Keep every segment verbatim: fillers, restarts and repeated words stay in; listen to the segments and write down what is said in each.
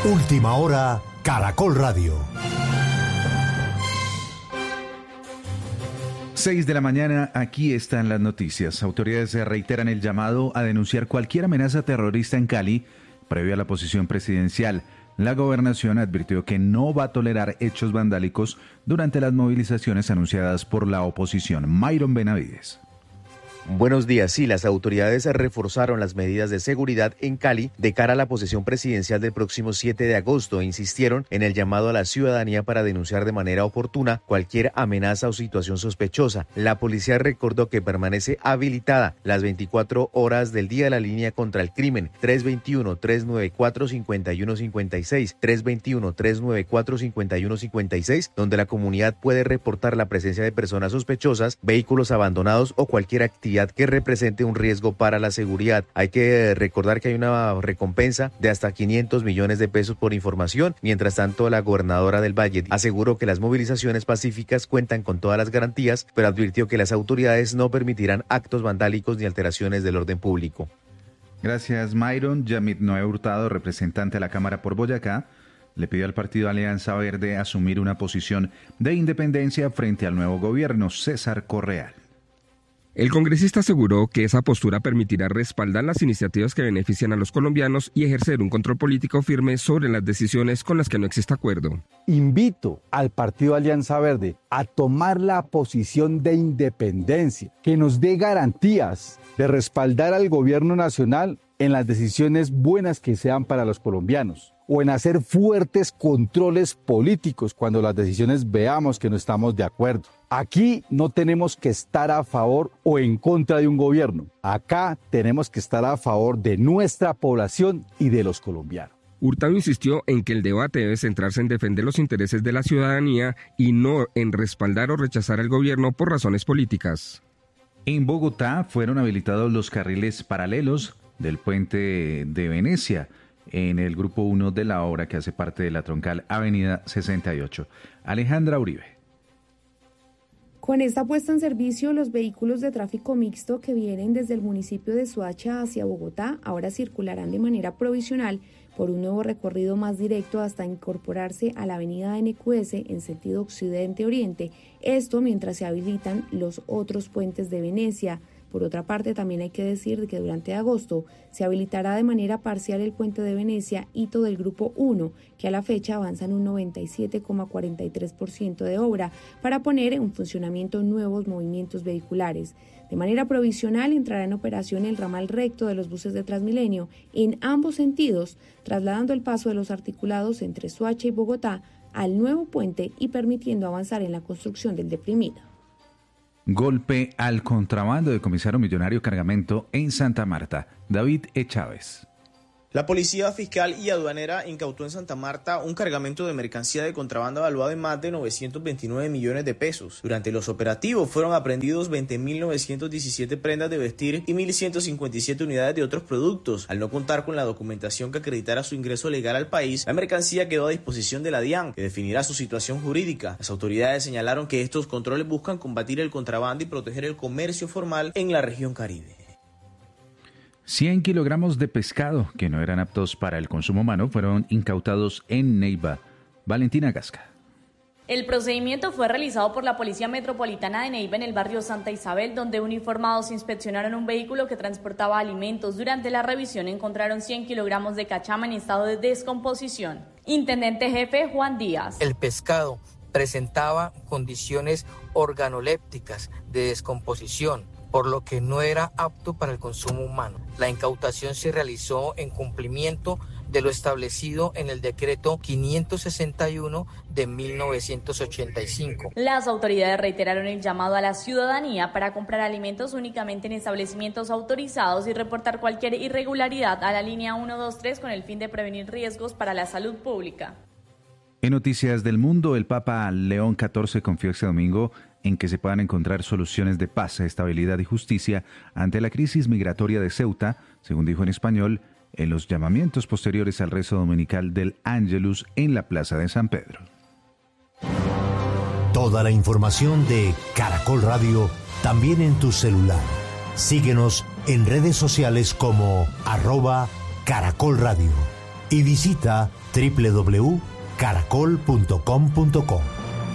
Última hora, Caracol Radio. seis de la mañana, aquí están las noticias. Autoridades reiteran el llamado a denunciar cualquier amenaza terrorista en Cali, previo a la posición presidencial. La gobernación advirtió que no va a tolerar hechos vandálicos durante las movilizaciones anunciadas por la oposición. Myron Benavides. Buenos días. Sí, las autoridades reforzaron las medidas de seguridad en Cali de cara a la posesión presidencial del próximo siete de agosto e insistieron en el llamado a la ciudadanía para denunciar de manera oportuna cualquier amenaza o situación sospechosa. La policía recordó que permanece habilitada las veinticuatro horas del día la línea contra el crimen tres veintiuno, tres noventa y cuatro, cincuenta y uno cincuenta y seis, tres veintiuno, tres noventa y cuatro, cincuenta y uno cincuenta y seis, donde la comunidad puede reportar la presencia de personas sospechosas, vehículos abandonados o cualquier actividad que represente un riesgo para la seguridad. Hay que recordar que hay una recompensa de hasta quinientos millones de pesos por información. Mientras tanto, la gobernadora del Valle aseguró que las movilizaciones pacíficas cuentan con todas las garantías, pero advirtió que las autoridades no permitirán actos vandálicos ni alteraciones del orden público. Gracias, Myron. Yamit Noé Hurtado, representante de la Cámara por Boyacá, le pidió al partido Alianza Verde asumir una posición de independencia frente al nuevo gobierno. César Correal. El congresista aseguró que esa postura permitirá respaldar las iniciativas que benefician a los colombianos y ejercer un control político firme sobre las decisiones con las que no existe acuerdo. Invito al partido Alianza Verde a tomar la posición de independencia, que nos dé garantías de respaldar al gobierno nacional en las decisiones buenas que sean para los colombianos, o en hacer fuertes controles políticos cuando las decisiones veamos que no estamos de acuerdo. Aquí no tenemos que estar a favor o en contra de un gobierno. Acá tenemos que estar a favor de nuestra población y de los colombianos. Hurtado insistió en que el debate debe centrarse en defender los intereses de la ciudadanía y no en respaldar o rechazar al gobierno por razones políticas. En Bogotá fueron habilitados los carriles paralelos del puente de Venecia en el grupo uno de la obra que hace parte de la troncal Avenida sesenta y ocho. Alejandra Uribe. Con esta puesta en servicio, los vehículos de tráfico mixto que vienen desde el municipio de Soacha hacia Bogotá ahora circularán de manera provisional por un nuevo recorrido más directo hasta incorporarse a la avenida N Q S en sentido occidente-oriente, esto mientras se habilitan los otros puentes de Venecia. Por otra parte, también hay que decir que durante agosto se habilitará de manera parcial el puente de Venecia, hito del grupo uno, que a la fecha avanza en un noventa y siete coma cuarenta y tres por ciento de obra para poner en funcionamiento nuevos movimientos vehiculares. De manera provisional entrará en operación el ramal recto de los buses de Transmilenio en ambos sentidos, trasladando el paso de los articulados entre Soacha y Bogotá al nuevo puente y permitiendo avanzar en la construcción del deprimido. Golpe al contrabando de comisario millonario cargamento en Santa Marta. David E. Chávez. La Policía Fiscal y Aduanera incautó en Santa Marta un cargamento de mercancía de contrabando evaluado en más de novecientos veintinueve millones de pesos. Durante los operativos fueron aprehendidos veinte mil novecientos diecisiete prendas de vestir y mil ciento cincuenta y siete unidades de otros productos. Al no contar con la documentación que acreditara su ingreso legal al país, la mercancía quedó a disposición de la DIAN, que definirá su situación jurídica. Las autoridades señalaron que estos controles buscan combatir el contrabando y proteger el comercio formal en la región Caribe. cien kilogramos de pescado que no eran aptos para el consumo humano fueron incautados en Neiva. Valentina Gasca. El procedimiento fue realizado por la Policía Metropolitana de Neiva en el barrio Santa Isabel, donde uniformados inspeccionaron un vehículo que transportaba alimentos. Durante la revisión encontraron cien kilogramos de cachama en estado de descomposición. Intendente Jefe Juan Díaz. El pescado presentaba condiciones organolépticas de descomposición, por lo que no era apto para el consumo humano. La incautación se realizó en cumplimiento de lo establecido en el decreto quinientos sesenta y uno de mil novecientos ochenta y cinco. Las autoridades reiteraron el llamado a la ciudadanía para comprar alimentos únicamente en establecimientos autorizados y reportar cualquier irregularidad a la línea ciento veintitrés con el fin de prevenir riesgos para la salud pública. En Noticias del Mundo, el Papa León catorce confió este domingo en que se puedan encontrar soluciones de paz, estabilidad y justicia ante la crisis migratoria de Ceuta, según dijo en español, en los llamamientos posteriores al rezo dominical del Ángelus en la Plaza de San Pedro. Toda la información de Caracol Radio también en tu celular. Síguenos en redes sociales como arroba Caracol Radio y visita doble u doble u doble u punto caracol punto com punto co.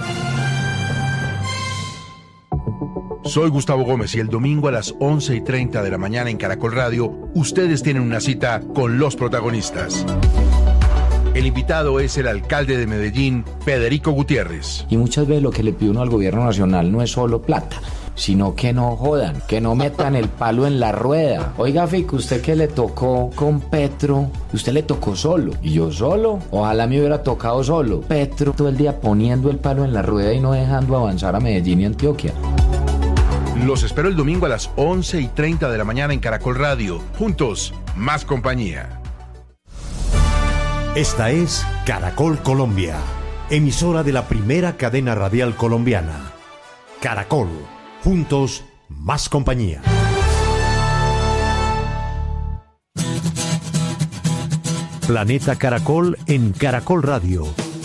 Soy Gustavo Gómez y el domingo a las once y treinta de la mañana en Caracol Radio, ustedes tienen una cita con los protagonistas. El invitado es el alcalde de Medellín, Federico Gutiérrez. Y muchas veces lo que le pide uno al gobierno nacional no es solo plata, sino que no jodan, que no metan el palo en la rueda. Oiga, Fico, usted que le tocó con Petro, usted le tocó solo. ¿Y yo solo? Ojalá me hubiera tocado solo. Petro todo el día poniendo el palo en la rueda y no dejando avanzar a Medellín y Antioquia. Los espero el domingo a las once y treinta de la mañana en Caracol Radio. Juntos, más compañía. Esta es Caracol Colombia, emisora de la primera cadena radial colombiana. Caracol, juntos, más compañía. Planeta Caracol en Caracol Radio.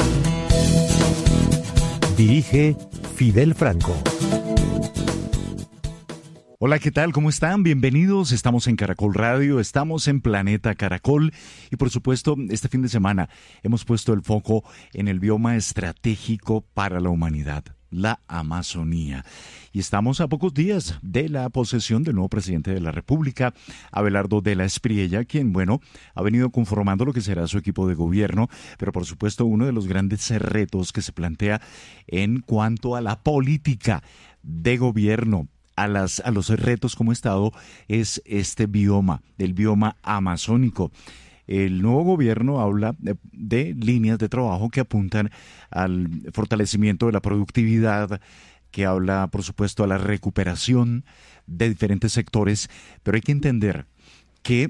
Dirige Fidel Franco. Hola, ¿qué tal? ¿Cómo están? Bienvenidos. Estamos en Caracol Radio, estamos en Planeta Caracol y por supuesto este fin de semana hemos puesto el foco en el bioma estratégico para la humanidad, la Amazonía. Y estamos a pocos días de la posesión del nuevo presidente de la República, Abelardo de la Espriella, quien, bueno, ha venido conformando lo que será su equipo de gobierno, pero por supuesto uno de los grandes retos que se plantea en cuanto a la política de gobierno, A, las, a los retos como Estado, es este bioma, el bioma amazónico. El nuevo gobierno habla de, de líneas de trabajo que apuntan al fortalecimiento de la productividad, que habla, por supuesto, a la recuperación de diferentes sectores, pero hay que entender que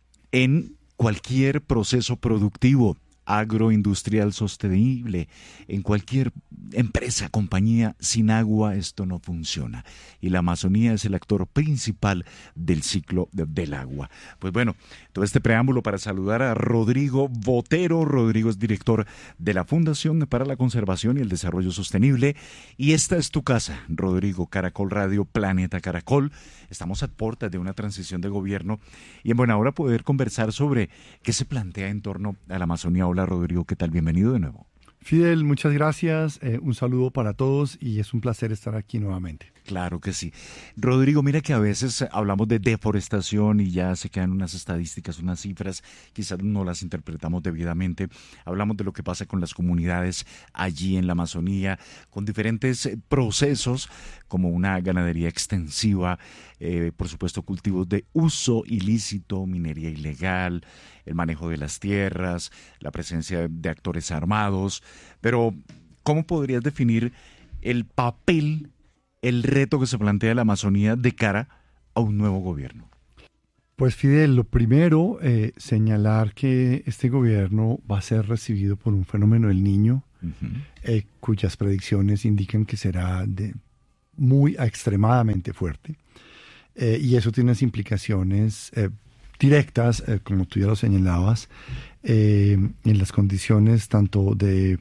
en cualquier proceso productivo agroindustrial sostenible, en cualquier empresa, compañía, sin agua esto no funciona. Y la Amazonía es el actor principal del ciclo de, del agua. Pues bueno, todo este preámbulo para saludar a Rodrigo Botero. Rodrigo es director de la Fundación para la Conservación y el Desarrollo Sostenible. Y esta es tu casa, Rodrigo. Caracol Radio, Planeta Caracol. Estamos a puertas de una transición de gobierno y en buena hora poder conversar sobre qué se plantea en torno a la Amazonía. Hola, Rodrigo, ¿qué tal? Bienvenido de nuevo. Fidel, muchas gracias, eh, un saludo para todos y es un placer estar aquí nuevamente. Claro que sí. Rodrigo, mira que a veces hablamos de deforestación y ya se quedan unas estadísticas, unas cifras, quizás no las interpretamos debidamente. Hablamos de lo que pasa con las comunidades allí en la Amazonía, con diferentes procesos como una ganadería extensiva, eh, por supuesto cultivos de uso ilícito, minería ilegal, el manejo de las tierras, la presencia de actores armados. Pero, ¿cómo podrías definir el papel, el reto que se plantea la Amazonía de cara a un nuevo gobierno? Pues Fidel, lo primero, eh, señalar que este gobierno va a ser recibido por un fenómeno del Niño, uh-huh. eh, cuyas predicciones indican que será de muy a extremadamente fuerte, eh, y eso tiene unas implicaciones eh, directas, eh, como tú ya lo señalabas, eh, en las condiciones tanto de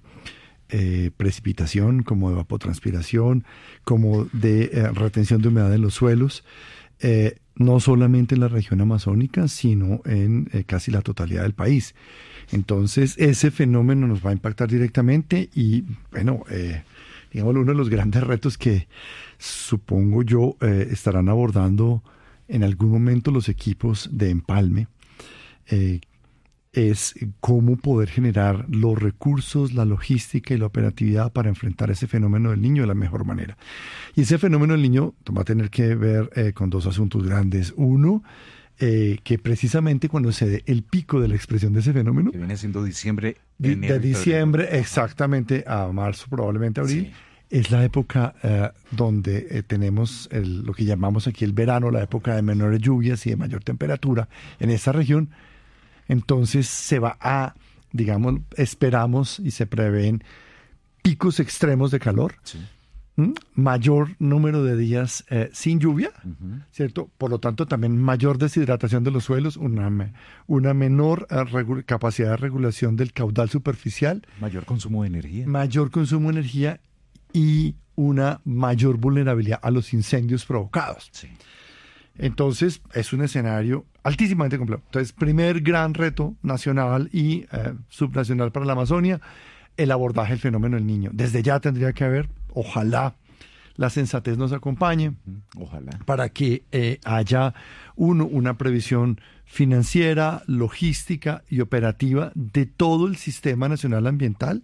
Eh, precipitación, como de evapotranspiración, como de eh, retención de humedad en los suelos, eh, no solamente en la región amazónica, sino en eh, casi la totalidad del país. Entonces, ese fenómeno nos va a impactar directamente y, bueno, eh, digamos, uno de los grandes retos que supongo yo eh, estarán abordando en algún momento los equipos de empalme, eh, es cómo poder generar los recursos, la logística y la operatividad para enfrentar ese fenómeno del Niño de la mejor manera. Y ese fenómeno del Niño va a tener que ver eh, con dos asuntos grandes. Uno, eh, que precisamente cuando se dé el pico de la expresión de ese fenómeno, que viene siendo diciembre, de, de diciembre exactamente a marzo, probablemente abril, sí. Es la época eh, donde eh, tenemos el, lo que llamamos aquí el verano, la época de menores lluvias y de mayor temperatura en esta región. Entonces se va a, digamos, esperamos y se prevén picos extremos de calor, sí. ¿Mm? Mayor número de días eh, sin lluvia, uh-huh. ¿cierto? Por lo tanto, también mayor deshidratación de los suelos, una, una menor eh, regu- capacidad de regulación del caudal superficial. Mayor consumo de energía. Mayor consumo de energía y una mayor vulnerabilidad a los incendios provocados. Sí. Entonces, es un escenario altísimamente complejo. Entonces, primer gran reto nacional y eh, subnacional para la Amazonia, el abordaje del fenómeno del niño. Desde ya tendría que haber, ojalá la sensatez nos acompañe, ojalá, para que eh, haya uno, una previsión financiera, logística y operativa de todo el sistema nacional ambiental,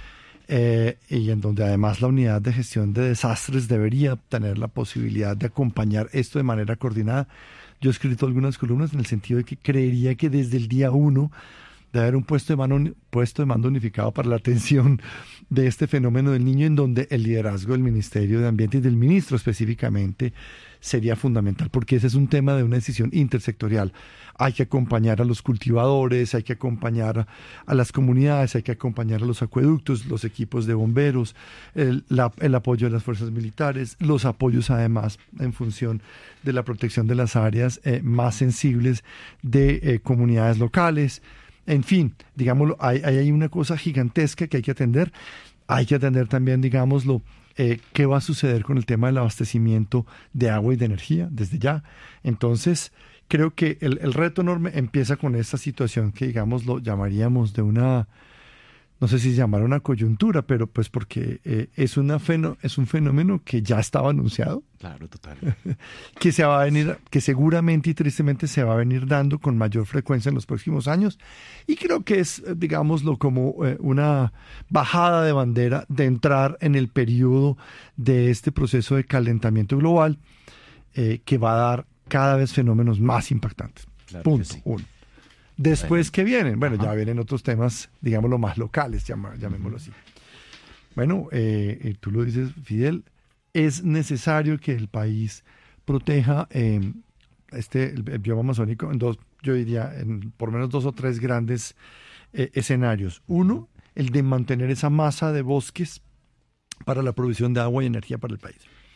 eh, y en donde además la unidad de gestión de desastres debería tener la posibilidad de acompañar esto de manera coordinada. Yo he escrito algunas columnas en el sentido de que creería que desde el día uno de haber un puesto de, mano, puesto de mando unificado para la atención de este fenómeno del niño, en donde el liderazgo del Ministerio de Ambiente y del ministro específicamente sería fundamental, porque ese es un tema de una decisión intersectorial. Hay que acompañar a los cultivadores, hay que acompañar a, a las comunidades, hay que acompañar a los acueductos, los equipos de bomberos, el, la, el apoyo de las fuerzas militares, los apoyos además en función de la protección de las áreas eh, más sensibles de eh, comunidades locales. En fin, digámoslo, hay, hay una cosa gigantesca que hay que atender. Hay que atender también, digámoslo, eh, qué va a suceder con el tema del abastecimiento de agua y de energía desde ya. Entonces, creo que el, el reto enorme empieza con esta situación que, digamos, lo llamaríamos de una, no sé si llamar una coyuntura, pero pues porque eh, es, una feno, es un fenómeno que ya estaba anunciado. Claro, total. que se va a venir, que seguramente y tristemente se va a venir dando con mayor frecuencia en los próximos años. Y creo que es, digámoslo, como eh, una bajada de bandera de entrar en el periodo de este proceso de calentamiento global eh, que va a dar cada vez fenómenos más impactantes. Claro. Punto Sí. uno. Después, ¿qué vienen? Bueno, Ajá. ya vienen otros temas, digámoslo, más locales, llama, llamémoslo así. Bueno, eh, eh, tú lo dices, Fidel, es necesario que el país proteja eh, este, el, el bioma amazónico en dos, yo diría, en por lo menos dos o tres grandes eh, escenarios. Uno, el de mantener esa masa de bosques para la provisión de agua y energía para el país.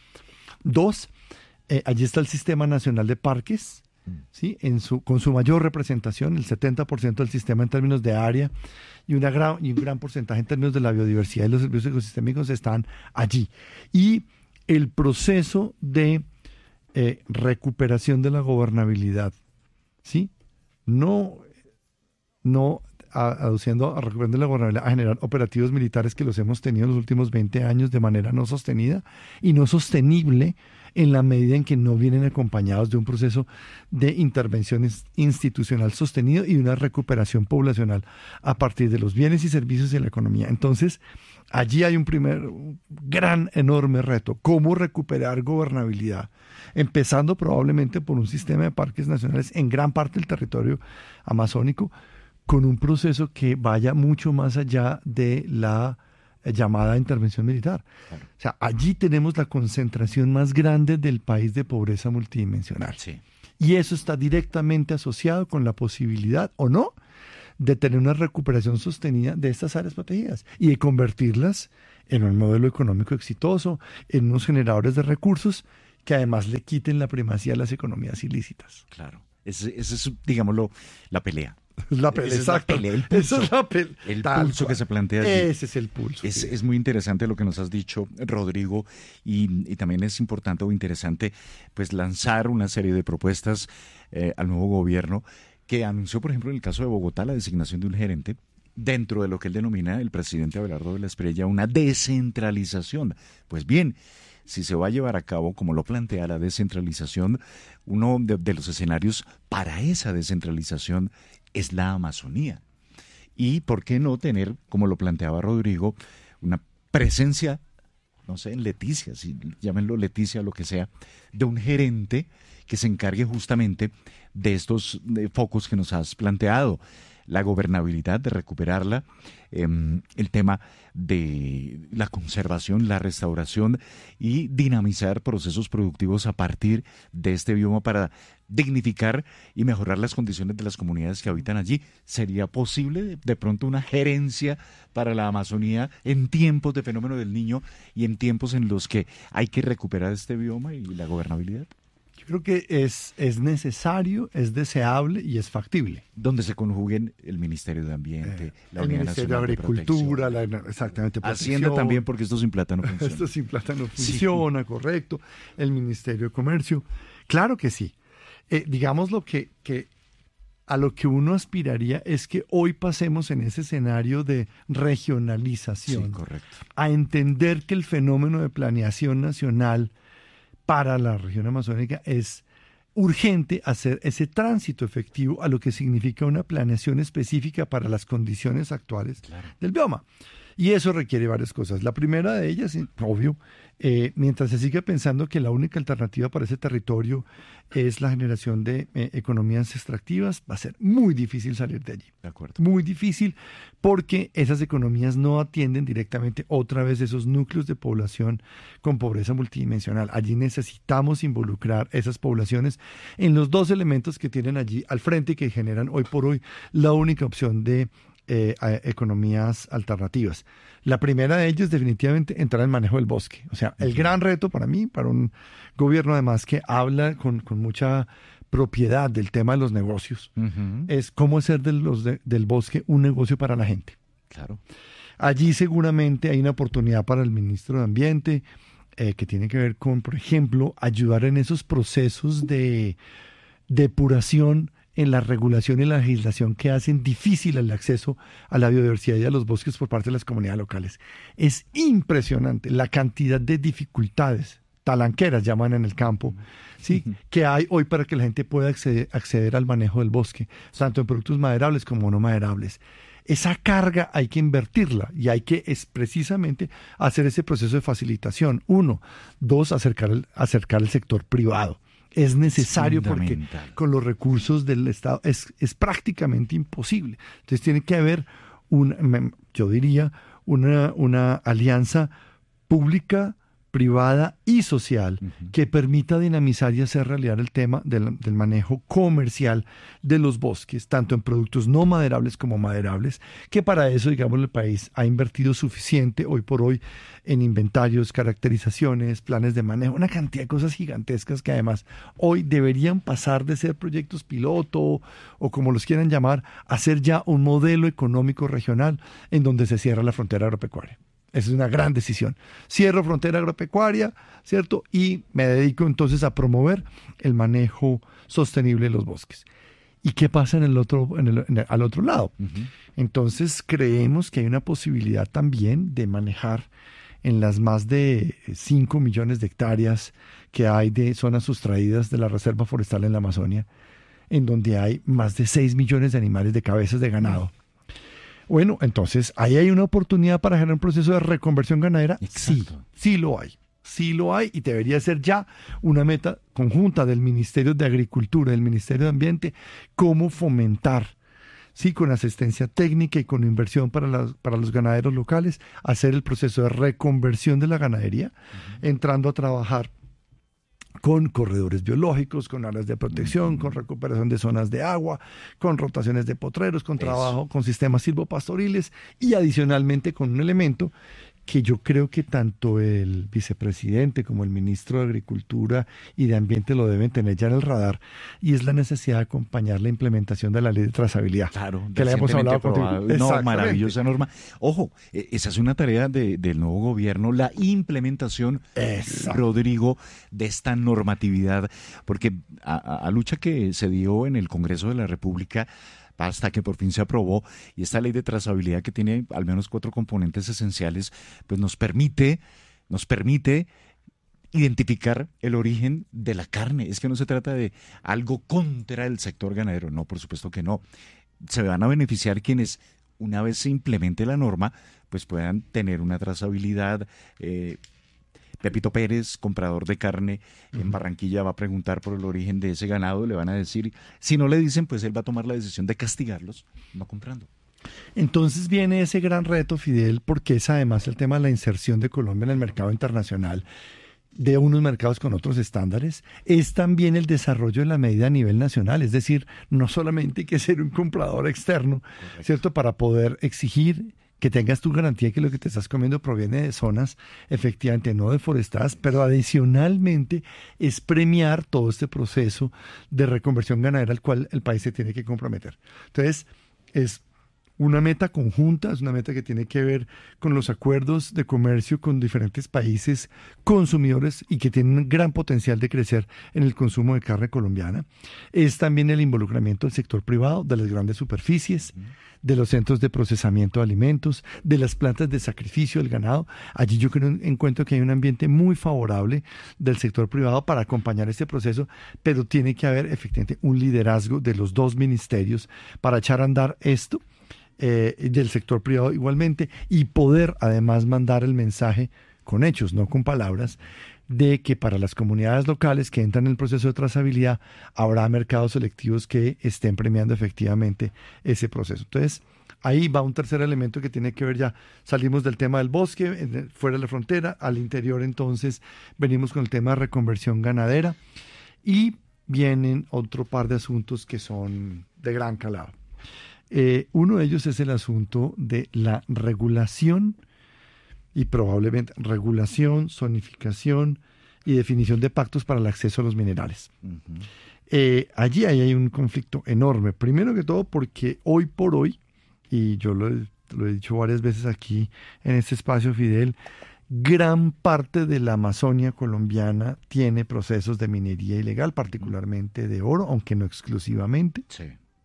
Dos, eh, allí está el Sistema Nacional de Parques, ¿sí? En su, con su mayor representación, el setenta por ciento del sistema en términos de área y, una gran, y un gran porcentaje en términos de la biodiversidad y los servicios ecosistémicos están allí. Y el proceso de eh, recuperación de la gobernabilidad, ¿sí? No, no a, aduciendo a recuperación de la gobernabilidad, a generar operativos militares que los hemos tenido en los últimos veinte años de manera no sostenida y no sostenible en la medida en que no vienen acompañados de un proceso de intervención institucional sostenido y de una recuperación poblacional a partir de los bienes y servicios de la economía. Entonces, allí hay un primer un gran, enorme reto, cómo recuperar gobernabilidad, empezando probablemente por un sistema de parques nacionales en gran parte del territorio amazónico, con un proceso que vaya mucho más allá de la llamada intervención militar. Claro. O sea, allí tenemos la concentración más grande del país de pobreza multidimensional. Sí. Y eso está directamente asociado con la posibilidad, o no, de tener una recuperación sostenida de estas áreas protegidas y de convertirlas en un modelo económico exitoso, en unos generadores de recursos que además le quiten la primacía a las economías ilícitas. Claro. Esa es, es, digámoslo, la pelea. La pelea, Esa exacto. Es la pelea, el pulso, Esa es la pelea. el Tal pulso cual. que se plantea allí. Ese es el pulso. Es, sí. es muy interesante lo que nos has dicho, Rodrigo, y, y también es importante o interesante pues lanzar una serie de propuestas eh, al nuevo gobierno que anunció, por ejemplo, en el caso de Bogotá, la designación de un gerente dentro de lo que él denomina, el presidente Abelardo de la Espriella, una descentralización. Pues bien, si se va a llevar a cabo, como lo plantea la descentralización, uno de, de los escenarios para esa descentralización es la Amazonía. Y por qué no tener, como lo planteaba Rodrigo, una presencia, no sé, en Leticia, si llámenlo Leticia, lo que sea, de un gerente que se encargue justamente de estos de focos que nos has planteado. La gobernabilidad, de recuperarla, eh, el tema de la conservación, la restauración y dinamizar procesos productivos a partir de este bioma para dignificar y mejorar las condiciones de las comunidades que habitan allí. ¿Sería posible de, de pronto una gerencia para la Amazonía en tiempos de fenómeno del Niño y en tiempos en los que hay que recuperar este bioma y la gobernabilidad? Yo creo que es, es necesario, es deseable y es factible. Donde se conjuguen el Ministerio de Ambiente, Eh, la el Unidad Ministerio Nacional de Agricultura, de la, exactamente. Hacienda también, porque esto sin plata no funciona. Esto sin plata no funciona, sí. Correcto. El Ministerio de Comercio. Claro que sí. Eh, digamos lo que, que a lo que uno aspiraría es que hoy pasemos en ese escenario de regionalización, sí, correcto, a entender que el fenómeno de planeación nacional para la región amazónica es urgente hacer ese tránsito efectivo a lo que significa una planeación específica para las condiciones actuales, claro, del bioma. Y eso requiere varias cosas. La primera de ellas, obvio, eh, mientras se siga pensando que la única alternativa para ese territorio es la generación de eh, economías extractivas, va a ser muy difícil salir de allí. De acuerdo. Muy difícil, porque esas economías no atienden directamente otra vez esos núcleos de población con pobreza multidimensional. Allí necesitamos involucrar esas poblaciones en los dos elementos que tienen allí al frente y que generan hoy por hoy la única opción de Eh, a economías alternativas. La primera de ellas definitivamente entrar en manejo del bosque. O sea, el gran reto para mí, para un gobierno además que habla con, con mucha propiedad del tema de los negocios, uh-huh, es cómo hacer de los de, del bosque un negocio para la gente. Claro. Allí seguramente hay una oportunidad para el ministro de Ambiente eh, que tiene que ver con, por ejemplo, ayudar en esos procesos de depuración en la regulación y la legislación que hacen difícil el acceso a la biodiversidad y a los bosques por parte de las comunidades locales. Es impresionante la cantidad de dificultades, talanqueras llaman en el campo, ¿sí?, que hay hoy para que la gente pueda acceder, acceder al manejo del bosque, tanto en productos maderables como no maderables. Esa carga hay que invertirla y hay que es precisamente hacer ese proceso de facilitación. Uno. Dos, acercar el, acercar el sector privado. Es necesario porque con los recursos del Estado es, es prácticamente imposible. Entonces tiene que haber, un, yo diría, una, una alianza pública, privada y social, uh-huh, que permita dinamizar y hacer realidad el tema del, del manejo comercial de los bosques, tanto en productos no maderables como maderables, que para eso, digamos, el país ha invertido suficiente hoy por hoy en inventarios, caracterizaciones, planes de manejo, una cantidad de cosas gigantescas que además hoy deberían pasar de ser proyectos piloto o como los quieran llamar, a ser ya un modelo económico regional en donde se cierra la frontera agropecuaria. Esa es una gran decisión. Cierro frontera agropecuaria, ¿cierto? Y me dedico entonces a promover el manejo sostenible de los bosques. ¿Y qué pasa en el otro, en el, en el, al otro lado? Uh-huh. Entonces creemos que hay una posibilidad también de manejar en las más de cinco millones de hectáreas que hay de zonas sustraídas de la Reserva Forestal en la Amazonia, en donde hay más de seis millones de animales de cabezas de ganado. Bueno, entonces, ¿ahí hay una oportunidad para generar un proceso de reconversión ganadera? Exacto. Sí, sí lo hay, sí lo hay y debería ser ya una meta conjunta del Ministerio de Agricultura, del Ministerio de Ambiente, cómo fomentar, sí, con asistencia técnica y con inversión para, las, para los ganaderos locales, hacer el proceso de reconversión de la ganadería, uh-huh, entrando a trabajar con corredores biológicos, con áreas de protección, uh-huh, con recuperación de zonas de agua, con rotaciones de potreros, con trabajo, Eso. con sistemas silvopastoriles y adicionalmente con un elemento que yo creo que tanto el vicepresidente como el ministro de Agricultura y de Ambiente lo deben tener ya en el radar, y es la necesidad de acompañar la implementación de la ley de trazabilidad. Claro, que la hemos hablado contigo. No, maravillosa norma. Ojo, esa es una tarea de, del nuevo gobierno, la implementación, Exacto. Rodrigo, de esta normatividad, porque a, a lucha que se dio en el Congreso de la República, hasta que por fin se aprobó, y esta ley de trazabilidad que tiene al menos cuatro componentes esenciales, pues nos permite, nos permite identificar el origen de la carne. Es que no se trata de algo contra el sector ganadero, no, por supuesto que no. Se van a beneficiar quienes, una vez se implemente la norma, pues puedan tener una trazabilidad. eh, Pepito Pérez, comprador de carne en Barranquilla, va a preguntar por el origen de ese ganado, le van a decir, si no le dicen, pues él va a tomar la decisión de castigarlos no comprando. Entonces viene ese gran reto, Fidel, porque es además el tema de la inserción de Colombia en el mercado internacional, de unos mercados con otros estándares, es también el desarrollo de la medida a nivel nacional, es decir, no solamente hay que ser un comprador externo, Correcto. ¿cierto?, para poder exigir que tengas tu garantía que lo que te estás comiendo proviene de zonas efectivamente no deforestadas, pero adicionalmente es premiar todo este proceso de reconversión ganadera al cual el país se tiene que comprometer. Entonces, es una meta conjunta, es una meta que tiene que ver con los acuerdos de comercio con diferentes países consumidores y que tienen un gran potencial de crecer en el consumo de carne colombiana. Es también el involucramiento del sector privado, de las grandes superficies, de los centros de procesamiento de alimentos, de las plantas de sacrificio del ganado. Allí yo creo, encuentro que hay un ambiente muy favorable del sector privado para acompañar este proceso, pero tiene que haber efectivamente un liderazgo de los dos ministerios para echar a andar esto, eh, del sector privado igualmente, y poder además mandar el mensaje con hechos, no con palabras, de que para las comunidades locales que entran en el proceso de trazabilidad habrá mercados selectivos que estén premiando efectivamente ese proceso. Entonces, ahí va un tercer elemento que tiene que ver ya, salimos del tema del bosque, fuera de la frontera, al interior entonces venimos con el tema de reconversión ganadera y vienen otro par de asuntos que son de gran calado. Eh, uno de ellos es el asunto de la regulación y probablemente regulación, zonificación y definición de pactos para el acceso a los minerales. Uh-huh. Eh, allí hay un conflicto enorme, primero que todo porque hoy por hoy, y yo lo, lo he dicho varias veces aquí en este espacio, Fidel, gran parte de la Amazonia colombiana tiene procesos de minería ilegal, particularmente de oro, aunque no exclusivamente, sí,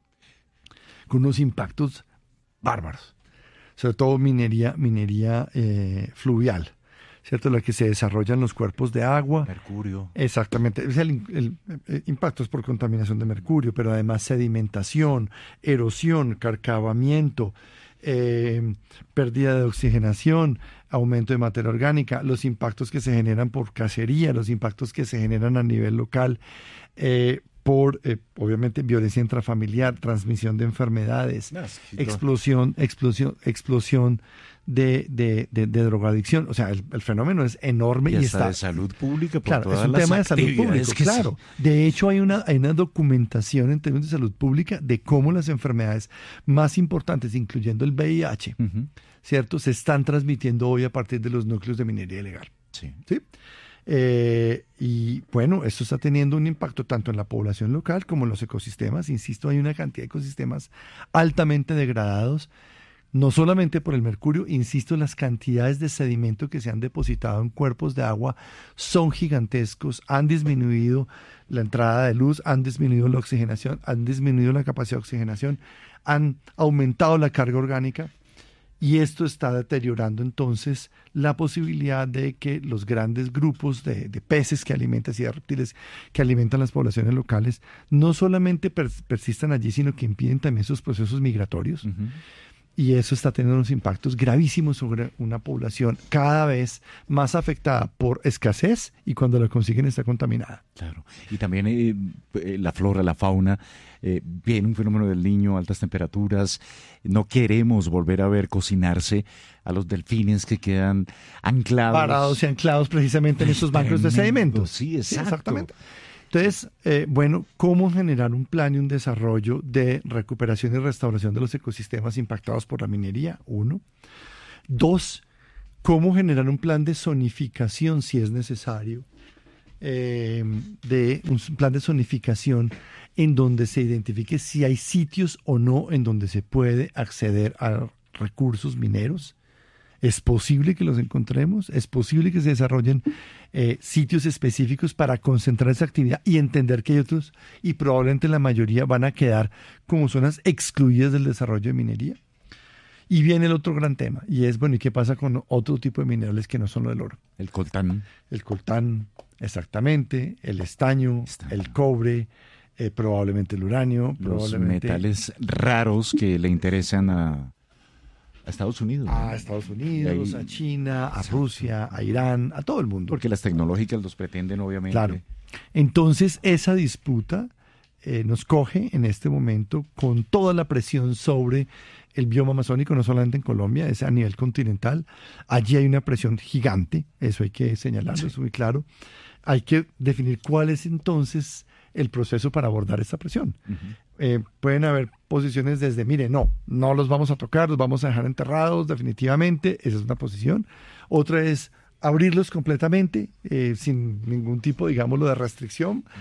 con unos impactos bárbaros. Sobre todo minería, minería eh, fluvial, ¿cierto? La que se desarrolla en los cuerpos de agua. Mercurio. Exactamente. Es el, el, el impactos por contaminación de mercurio, pero además sedimentación, erosión, carcavamiento, eh, pérdida de oxigenación, aumento de materia orgánica, los impactos que se generan por cacería, los impactos que se generan a nivel local, eh, por, eh, obviamente, violencia intrafamiliar, transmisión de enfermedades, no, sí, explosión, explosión, explosión de, de, de, de drogadicción. O sea, el, el fenómeno es enorme y, y está de salud pública. Por claro, todas es un las tema de salud pública, claro. Sí. De hecho, hay una, hay una documentación en términos de salud pública de cómo las enfermedades más importantes, incluyendo el V I H, uh-huh. ¿cierto?, se están transmitiendo hoy a partir de los núcleos de minería ilegal. Sí. ¿Sí? Eh, y bueno, esto está teniendo un impacto tanto en la población local como en los ecosistemas. Insisto, hay una cantidad de ecosistemas altamente degradados, no solamente por el mercurio, insisto, las cantidades de sedimento que se han depositado en cuerpos de agua son gigantescos, han disminuido la entrada de luz, han disminuido la oxigenación, han disminuido la capacidad de oxigenación, han aumentado la carga orgánica. Y esto está deteriorando entonces la posibilidad de que los grandes grupos de, de peces que alimentan y de reptiles que alimentan las poblaciones locales no solamente per, persistan allí, sino que impiden también sus procesos migratorios. Uh-huh. Y eso está teniendo unos impactos gravísimos sobre una población cada vez más afectada por escasez y cuando la consiguen está contaminada. Claro, y también eh, la flora, la fauna, eh, viene un fenómeno del Niño, altas temperaturas, no queremos volver a ver cocinarse a los delfines que quedan anclados. Parados y anclados precisamente en esos bancos de sedimentos. Sí, exacto. Sí, exactamente. Entonces, eh, bueno, ¿cómo generar un plan y un desarrollo de recuperación y restauración de los ecosistemas impactados por la minería? Uno. Dos, ¿cómo generar un plan de zonificación, si es necesario, eh, de un plan de zonificación en donde se identifique si hay sitios o no en donde se puede acceder a recursos mineros? ¿Es posible que los encontremos? ¿Es posible que se desarrollen eh, sitios específicos para concentrar esa actividad y entender que hay otros y probablemente la mayoría van a quedar como zonas excluidas del desarrollo de minería? Y viene el otro gran tema, y es, bueno, ¿y qué pasa con otro tipo de minerales que no son lo del oro? El coltán. El coltán, exactamente, el estaño, estaño. el cobre, eh, probablemente el uranio. Los probablemente... metales raros que le interesan a... A Estados Unidos. ¿no? A Estados Unidos, ahí, a China, a exacto. Rusia, a Irán, a todo el mundo. Porque las tecnológicas los pretenden, obviamente. Claro. Entonces, esa disputa eh, nos coge en este momento con toda la presión sobre el bioma amazónico, no solamente en Colombia, es a nivel continental. Allí hay una presión gigante, eso hay que señalarlo, sí. es muy claro. Hay que definir cuál es entonces el proceso para abordar esta presión. Uh-huh. Eh, pueden haber posiciones desde, mire, no, no los vamos a tocar, los vamos a dejar enterrados definitivamente, esa es una posición. Otra es abrirlos completamente, eh, sin ningún tipo, digámoslo, de restricción. Uh-huh.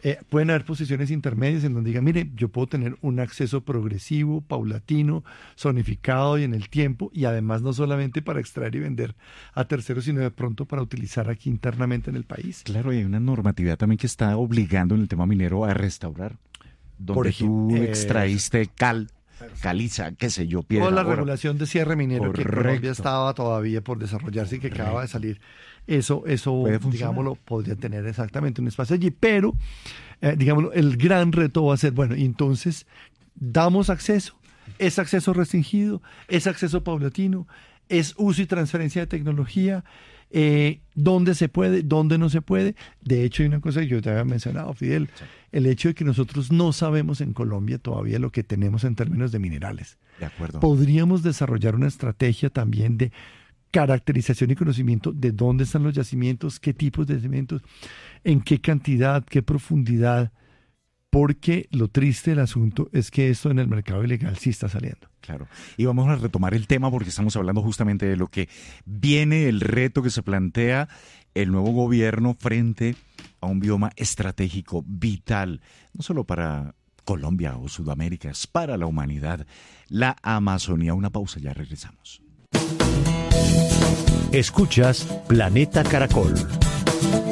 Eh, pueden haber posiciones intermedias en donde digan, mire, yo puedo tener un acceso progresivo, paulatino, zonificado y en el tiempo, y además no solamente para extraer y vender a terceros, sino de pronto para utilizar aquí internamente en el país. Claro, y hay una normatividad también que está obligando en el tema minero a restaurar. Donde Por ejemplo, tú extraíste eh, cal, caliza, qué sé yo, piedra. Toda la oro. regulación de cierre minero Correcto. que en Colombia estaba todavía por desarrollarse y que Correcto. acaba de salir. Eso, eso digámoslo, podría tener exactamente un espacio allí, pero, eh, digámoslo, el gran reto va a ser, bueno, entonces, damos acceso, es acceso restringido, es acceso paulatino, es uso y transferencia de tecnología, eh, dónde se puede, dónde no se puede. De hecho, hay una cosa que yo te había mencionado, Fidel, sí. el hecho de que nosotros no sabemos en Colombia todavía lo que tenemos en términos de minerales. De acuerdo. Podríamos desarrollar una estrategia también de caracterización y conocimiento de dónde están los yacimientos, qué tipos de yacimientos, en qué cantidad, qué profundidad, porque lo triste del asunto es que esto en el mercado ilegal sí está saliendo. Claro, y vamos a retomar el tema porque estamos hablando justamente de lo que viene, el reto que se plantea el nuevo gobierno frente a un bioma estratégico vital, no solo para Colombia o Sudamérica, es para la humanidad, la Amazonía. Una pausa, ya regresamos. Escuchas Planeta Caracol.